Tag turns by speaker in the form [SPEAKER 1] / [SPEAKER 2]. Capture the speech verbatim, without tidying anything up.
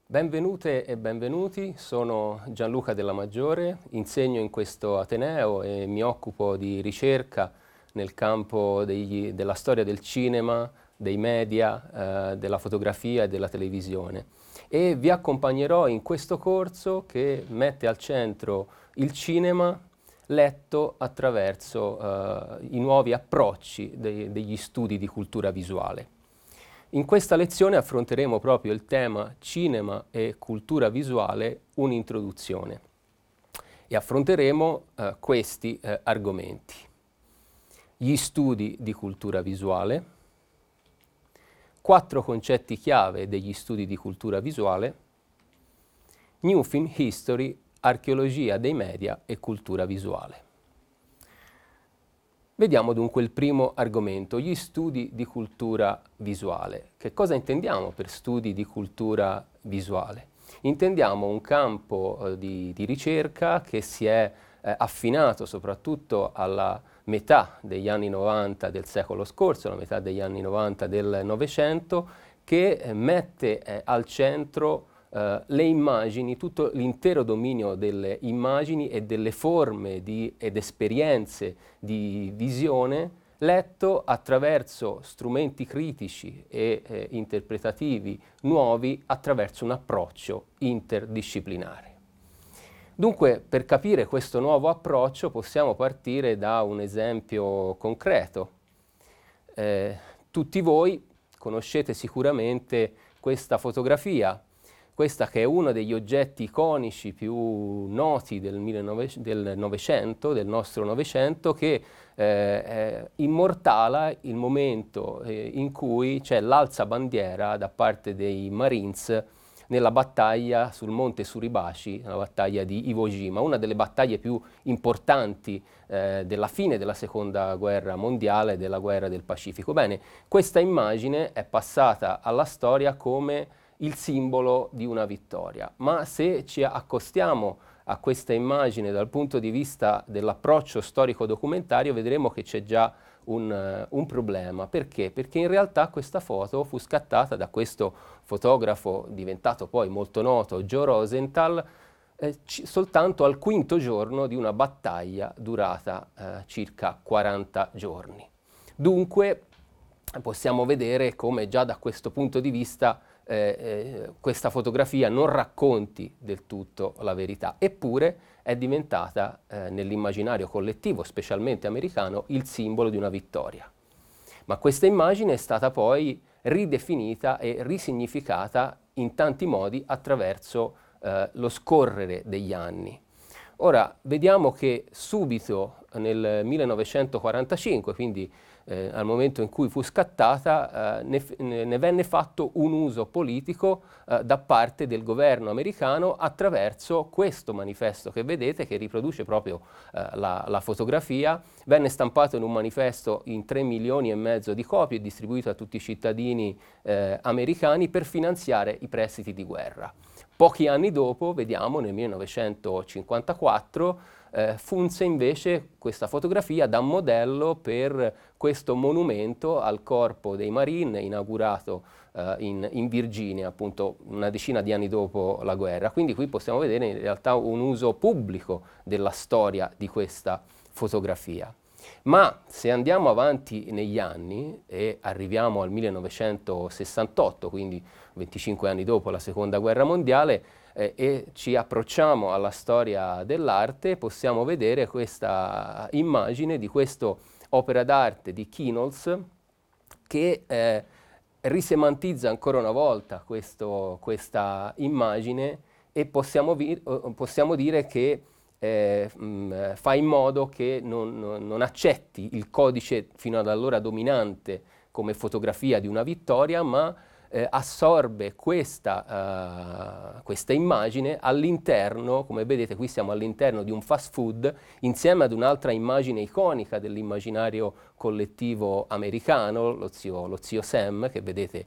[SPEAKER 1] Benvenute e benvenuti, sono Gianluca Della Maggiore, insegno in questo Ateneo e mi occupo di ricerca nel campo degli, della storia del cinema, dei media, eh, della fotografia e della televisione. E vi accompagnerò in questo corso che mette al centro il cinema letto attraverso eh, i nuovi approcci de- degli studi di cultura visuale. In questa lezione affronteremo proprio il tema cinema e cultura visuale, un'introduzione, e affronteremo eh, questi eh, argomenti. Gli studi di cultura visuale, quattro concetti chiave degli studi di cultura visuale, New Film History, archeologia dei media e cultura visuale. Vediamo dunque il primo argomento, gli studi di cultura visuale. Che cosa intendiamo per studi di cultura visuale? Intendiamo un campo eh, di, di ricerca che si è eh, affinato soprattutto alla metà degli anni novanta del secolo scorso, alla metà degli anni novanta del Novecento, che eh, mette eh, al centro Uh, le immagini, tutto l'intero dominio delle immagini e delle forme di, ed esperienze di visione letto attraverso strumenti critici e eh, interpretativi nuovi attraverso un approccio interdisciplinare. Dunque, per capire questo nuovo approccio possiamo partire da un esempio concreto. Eh, tutti voi conoscete sicuramente questa fotografia. Questa che è uno degli oggetti iconici più noti del, del Novecento, del nostro Novecento, che eh, eh, immortala il momento eh, in cui c'è l'alzabandiera da parte dei Marines nella battaglia sul monte Suribaci, la battaglia di Iwo Jima, una delle battaglie più importanti eh, della fine della seconda guerra mondiale, della guerra del Pacifico. Bene, questa immagine è passata alla storia come il simbolo di una vittoria, ma se ci accostiamo a questa immagine dal punto di vista dell'approccio storico-documentario vedremo che c'è già un, uh, un problema. Perché? Perché in realtà questa foto fu scattata da questo fotografo diventato poi molto noto, Joe Rosenthal, eh, c- soltanto al quinto giorno di una battaglia durata eh, circa quaranta giorni. Dunque possiamo vedere come già da questo punto di vista Eh, eh, questa fotografia non racconti del tutto la verità, eppure è diventata eh, nell'immaginario collettivo, specialmente americano, il simbolo di una vittoria. Ma questa immagine è stata poi ridefinita e risignificata in tanti modi attraverso eh, lo scorrere degli anni. Ora, vediamo che subito nel millenovecentoquarantacinque, quindi eh, al momento in cui fu scattata, eh, ne, ne venne fatto un uso politico eh, da parte del governo americano attraverso questo manifesto che vedete, che riproduce proprio eh, la, la fotografia. Venne stampato in un manifesto in tre milioni e mezzo di copie e distribuito a tutti i cittadini eh, americani per finanziare i prestiti di guerra. Pochi anni dopo, vediamo, nel millenovecentocinquantaquattro, eh, funse invece questa fotografia da modello per questo monumento al corpo dei Marine inaugurato eh, in, in Virginia, appunto una decina di anni dopo la guerra. Quindi qui possiamo vedere in realtà un uso pubblico della storia di questa fotografia. Ma se andiamo avanti negli anni e arriviamo al millenovecentosessantotto, quindi venticinque anni dopo la seconda guerra mondiale, eh, e ci approcciamo alla storia dell'arte, possiamo vedere questa immagine di questa opera d'arte di Kinols che eh, risemantizza ancora una volta questo, questa immagine e possiamo, vi- possiamo dire che Eh, mh, fa in modo che non, non, non accetti il codice fino ad allora dominante come fotografia di una vittoria, ma eh, assorbe questa, uh, questa immagine all'interno, come vedete qui siamo all'interno di un fast food, insieme ad un'altra immagine iconica dell'immaginario collettivo americano, lo zio, lo zio Sam, che vedete